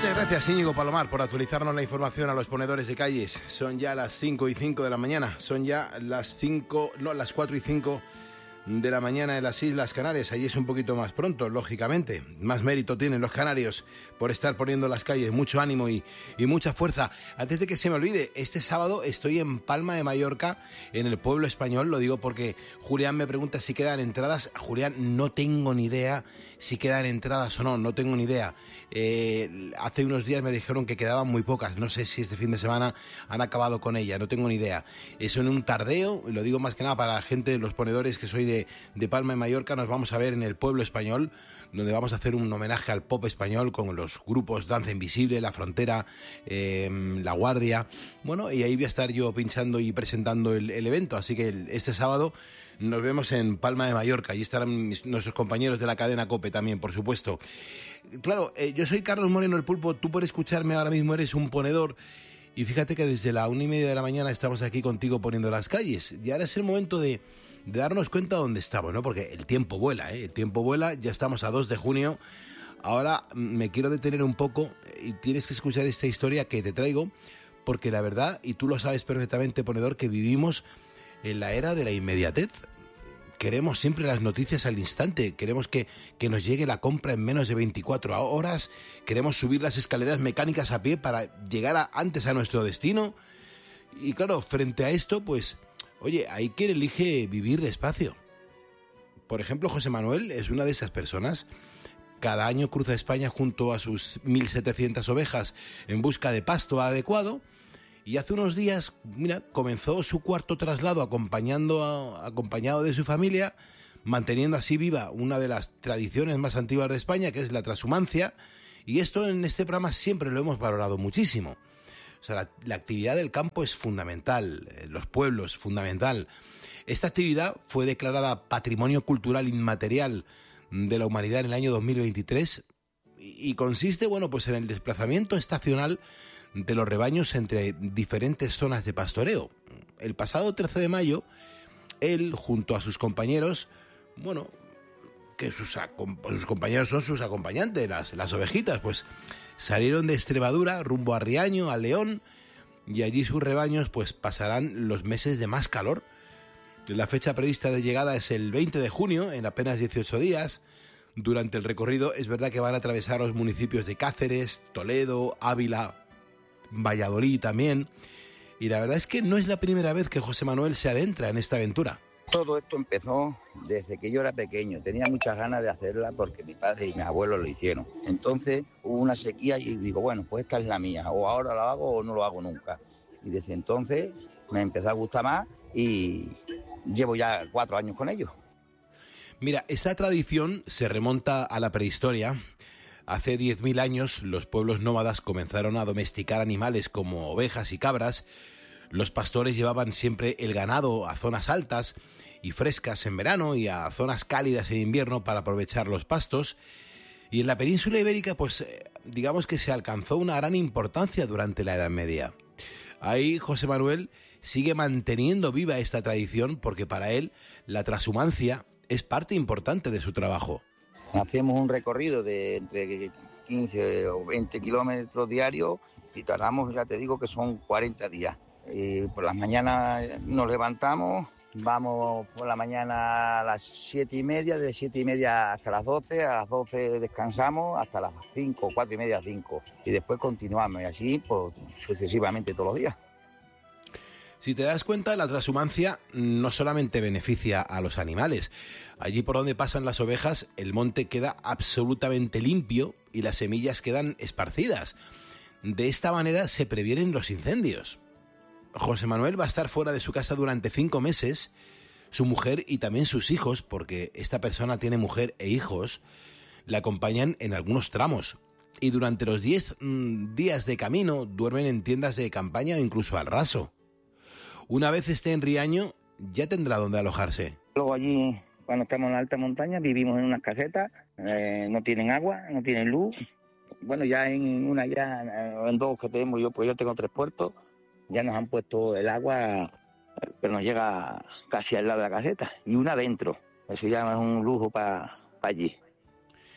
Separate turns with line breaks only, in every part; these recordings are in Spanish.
Muchas gracias, Íñigo Palomar, por actualizarnos la información a los ponedores de calles. Son ya las 5:05 de la mañana. Son ya las 4:05 de la mañana en las Islas Canarias. Allí es un poquito más pronto, lógicamente. Más mérito tienen los canarios por estar poniendo las calles. Mucho ánimo y mucha fuerza. Antes de que se me olvide, este sábado estoy en Palma de Mallorca, en el pueblo español. Lo digo porque Julián me pregunta si quedan entradas. Julián, no tengo ni idea si quedan entradas o no. No tengo ni idea. Hace unos días me dijeron que quedaban muy pocas. No sé si este fin de semana han acabado con ella. No tengo ni idea. Eso en un tardeo. Lo digo más que nada para la gente, los ponedores que soy de Palma de Mallorca. Nos vamos a ver en el pueblo español, donde vamos a hacer un homenaje al pop español con los grupos Danza Invisible, La Frontera, La Guardia. Bueno, y ahí voy a estar yo pinchando y presentando el evento. Así que este sábado nos vemos en Palma de Mallorca. Allí estarán nuestros compañeros de la cadena COPE también, por supuesto. Claro, yo soy Carlos Moreno el Pulpo. Tú, por escucharme ahora mismo, eres un ponedor. Y fíjate que desde la 1:30 de la mañana estamos aquí contigo poniendo las calles. Y ahora es el momento de darnos cuenta de dónde estamos, ¿no? Porque el tiempo vuela, ¿eh? El tiempo vuela, ya estamos a 2 de junio. Ahora me quiero detener un poco y tienes que escuchar esta historia que te traigo, porque la verdad, y tú lo sabes perfectamente, ponedor, que vivimos en la era de la inmediatez. Queremos siempre las noticias al instante, queremos que nos llegue la compra en menos de 24 horas, queremos subir las escaleras mecánicas a pie para llegar antes a nuestro destino. Y claro, frente a esto, pues, oye, hay quien elige vivir despacio. Por ejemplo, José Manuel es una de esas personas. Cada año cruza España junto a sus 1.700 ovejas en busca de pasto adecuado. Y hace unos días, mira, comenzó su cuarto traslado acompañado de su familia, manteniendo así viva una de las tradiciones más antiguas de España, que es la trashumancia. Y esto en este programa siempre lo hemos valorado muchísimo. O sea, la actividad del campo es fundamental, los pueblos, fundamental. Esta actividad fue declarada Patrimonio Cultural Inmaterial de la Humanidad en el año 2023 y consiste, bueno, pues en el desplazamiento estacional de los rebaños entre diferentes zonas de pastoreo. El pasado 13 de mayo, él, junto a sus compañeros, bueno, que sus compañeros son sus acompañantes, las ovejitas, pues salieron de Extremadura rumbo a Riaño, a León, y allí sus rebaños pues pasarán los meses de más calor. La fecha prevista de llegada es el 20 de junio, en apenas 18 días. Durante el recorrido es verdad que van a atravesar los municipios de Cáceres, Toledo, Ávila, Valladolid también, y la verdad es que no es la primera vez que José Manuel se adentra en esta aventura.
Todo esto empezó desde que yo era pequeño, tenía muchas ganas de hacerla porque mi padre y mis abuelos lo hicieron. Entonces hubo una sequía y digo, bueno, pues esta es la mía, o ahora lo hago o no lo hago nunca. Y desde entonces me empezó a gustar más y llevo ya 4 años con ello.
Mira, esta tradición se remonta a la prehistoria. Hace 10.000 años los pueblos nómadas comenzaron a domesticar animales como ovejas y cabras. Los pastores llevaban siempre el ganado a zonas altas y frescas en verano y a zonas cálidas en invierno para aprovechar los pastos. Y en la península ibérica, pues digamos que se alcanzó una gran importancia durante la Edad Media. Ahí José Manuel sigue manteniendo viva esta tradición porque para él la trashumancia es parte importante de su trabajo.
Hacemos un recorrido de entre 15 o 20 kilómetros diarios y tardamos, ya te digo, que son 40 días. Por las mañanas nos levantamos, vamos por la mañana a las 7:30, de 7:30 hasta las 12, a las 12 descansamos hasta las 5, 4:30, 5. Y después continuamos y así pues, sucesivamente todos los días.
Si te das cuenta, la trashumancia no solamente beneficia a los animales. Allí por donde pasan las ovejas, el monte queda absolutamente limpio y las semillas quedan esparcidas. De esta manera se previenen los incendios. José Manuel va a estar fuera de su casa durante 5 meses. Su mujer y también sus hijos, porque esta persona tiene mujer e hijos, le acompañan en algunos tramos. Y durante los 10 días de camino duermen en tiendas de campaña o incluso al raso. Una vez esté en Riaño, ya tendrá donde alojarse.
Luego allí, cuando estamos en la alta montaña, vivimos en unas casetas, no tienen agua, no tienen luz. Bueno, ya en en 2 que tenemos yo, pues yo tengo 3 puertos, ya nos han puesto el agua, pero nos llega casi al lado de la caseta, y una dentro. Eso ya es un lujo para allí.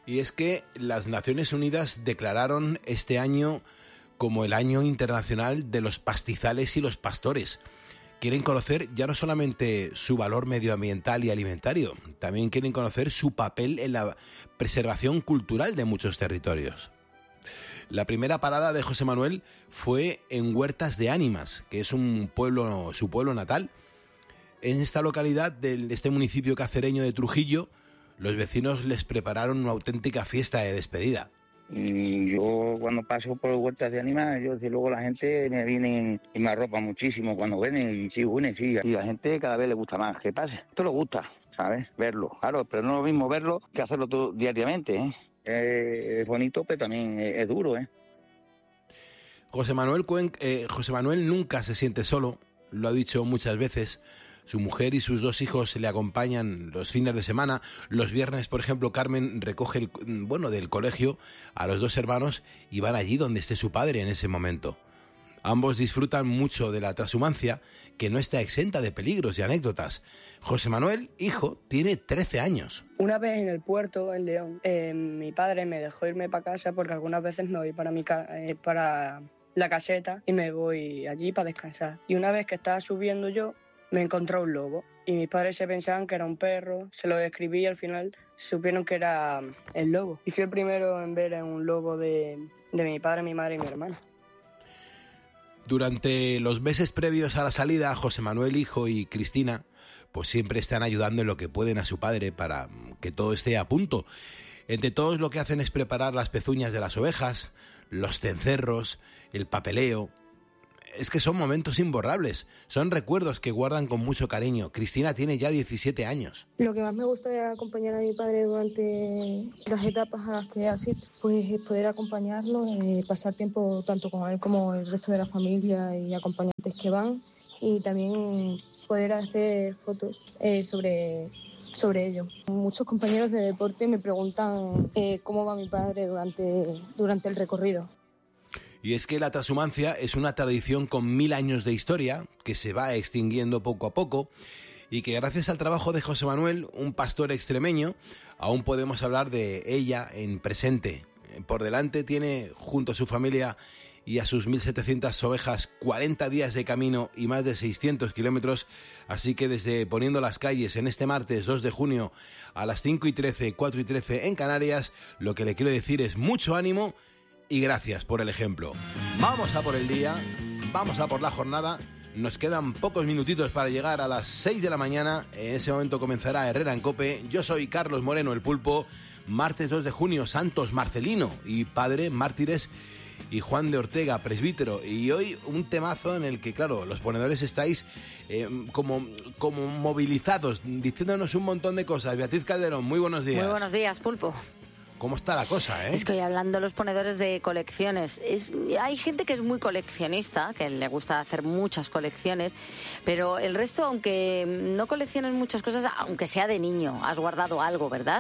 Y es que las Naciones Unidas declararon este año como el Año Internacional de los Pastizales y los Pastores. Quieren conocer ya no solamente su valor medioambiental y alimentario, también quieren conocer su papel en la preservación cultural de muchos territorios. La primera parada de José Manuel fue en Huertas de Ánimas, que es su pueblo natal. En esta localidad de este municipio cacereño de Trujillo, los vecinos les prepararon una auténtica fiesta de despedida.
Y yo cuando paso por Huertas de Ánimas, yo desde luego la gente me viene y me arropa muchísimo cuando vienen y sí, y la gente cada vez le gusta más que pase. Esto le gusta, ¿sabes? Verlo, claro, pero no es lo mismo verlo que hacerlo todo diariamente, ¿eh? Es bonito, pero también es duro, ¿eh?
José Manuel nunca se siente solo, lo ha dicho muchas veces. Su mujer y sus 2 hijos le acompañan los fines de semana. Los viernes, por ejemplo, Carmen recoge del colegio a los 2 hermanos y van allí donde esté su padre en ese momento. Ambos disfrutan mucho de la trashumancia, que no está exenta de peligros y anécdotas. José Manuel, hijo, tiene 13 años.
Una vez en el puerto, en León, mi padre me dejó irme para casa porque algunas veces me voy para la caseta y me voy allí para descansar. Y una vez que estaba subiendo yo, me encontró un lobo y mis padres se pensaban que era un perro, se lo describí y al final supieron que era el lobo. Y fui el primero en ver un lobo de mi padre, mi madre y mi hermano.
Durante los meses previos a la salida, José Manuel, hijo, y Cristina, pues siempre están ayudando en lo que pueden a su padre para que todo esté a punto. Entre todos lo que hacen es preparar las pezuñas de las ovejas, los cencerros, el papeleo. Es que son momentos imborrables, son recuerdos que guardan con mucho cariño. Cristina tiene ya 17 años.
Lo que más me gusta de acompañar a mi padre durante las etapas a las que asiste, pues es poder acompañarlo, pasar tiempo tanto con él como el resto de la familia y acompañantes que van, y también poder hacer fotos sobre ello. Muchos compañeros de deporte me preguntan cómo va mi padre durante el recorrido.
Y es que la trashumancia es una tradición con 1000 años de historia que se va extinguiendo poco a poco y que gracias al trabajo de José Manuel, un pastor extremeño, aún podemos hablar de ella en presente. Por delante tiene junto a su familia y a sus 1.700 ovejas 40 días de camino y más de 600 kilómetros, así que desde poniendo las calles en este martes 2 de junio a las 5:13, 4:13 en Canarias, lo que le quiero decir es mucho ánimo y gracias por el ejemplo. Vamos a por el día, vamos a por la jornada. Nos quedan pocos minutitos para llegar a las 6 de la mañana. En ese momento comenzará Herrera en COPE. Yo soy Carlos Moreno, el Pulpo. Martes 2 de junio, Santos Marcelino y Padre, mártires, y Juan de Ortega, presbítero. Y hoy un temazo en el que, claro, los ponedores estáis como movilizados, diciéndonos un montón de cosas. Beatriz Calderón, muy buenos días.
Muy buenos días, Pulpo.
¿Cómo está la cosa, eh?
Es que hoy hablando de los ponedores de colecciones, hay gente que es muy coleccionista, que le gusta hacer muchas colecciones, pero el resto, aunque no colecciones muchas cosas, aunque sea de niño, has guardado algo, ¿verdad?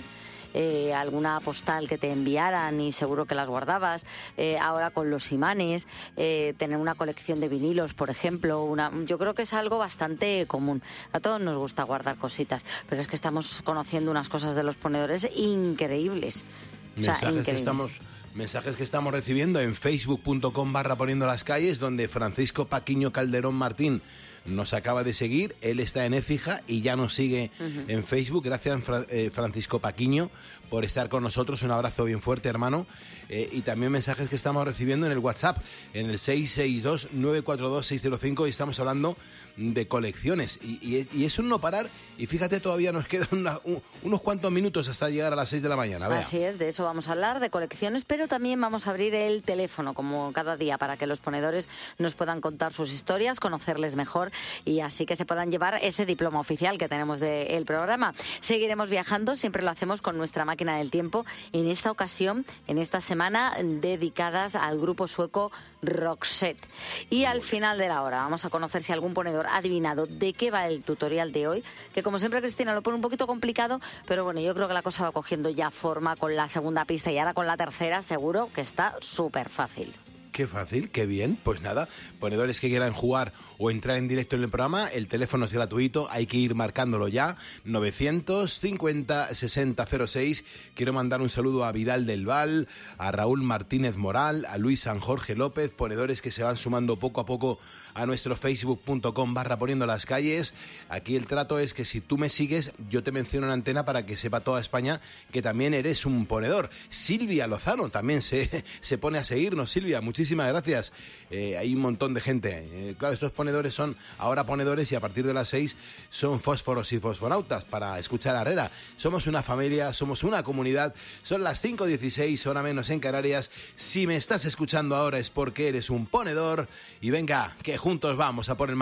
Alguna postal que te enviaran y seguro que las guardabas. Ahora con los imanes, tener una colección de vinilos, por ejemplo, yo creo que es algo bastante común. A todos nos gusta guardar cositas, pero es que estamos conociendo unas cosas de los ponedores increíbles.
Mensajes que estamos recibiendo en facebook.com/poniendo las calles, donde Francisco Paquiño Calderón Martín nos acaba de seguir. Él está en Écija y ya nos sigue en Facebook. Gracias, Francisco Paquiño, por estar con nosotros. Un abrazo bien fuerte, hermano. Y también mensajes que estamos recibiendo en el WhatsApp, en el 662-942-605, y estamos hablando de colecciones. Y es un no parar, y fíjate, todavía nos quedan unos cuantos minutos hasta llegar a las 6 de la mañana. Vea.
Así es, de eso vamos a hablar, de colecciones, pero también vamos a abrir el teléfono, como cada día, para que los ponedores nos puedan contar sus historias, conocerles mejor, y así que se puedan llevar ese diploma oficial que tenemos del programa. Seguiremos viajando, siempre lo hacemos con nuestra máquina del tiempo, en esta ocasión, en esta semana, dedicadas al grupo sueco Roxette. Y al final de la hora vamos a conocer si algún ponedor ha adivinado de qué va el tutorial de hoy, que como siempre Cristina lo pone un poquito complicado, pero bueno, yo creo que la cosa va cogiendo ya forma con la segunda pista y ahora con la tercera seguro que está súper fácil.
Qué fácil, qué bien. Pues nada, ponedores que quieran jugar o entrar en directo en el programa, el teléfono es gratuito, hay que ir marcándolo ya, 950-6006. Quiero mandar un saludo a Vidal del Val, a Raúl Martínez Moral, a Luis San Jorge López, ponedores que se van sumando poco a poco a nuestro facebook.com/poniendo las calles. Aquí el trato es que si tú me sigues, yo te menciono en antena para que sepa toda España que también eres un ponedor. Silvia Lozano también se pone a seguirnos. Silvia, muchísimas gracias. Hay un montón de gente. Claro, estos ponedores son ahora ponedores y a partir de las 6 son fósforos y fosfonautas para escuchar a Herrera. Somos una familia, somos una comunidad. Son las 5:16, hora menos en Canarias. Si me estás escuchando ahora es porque eres un ponedor. Y venga, que juntos vamos a por el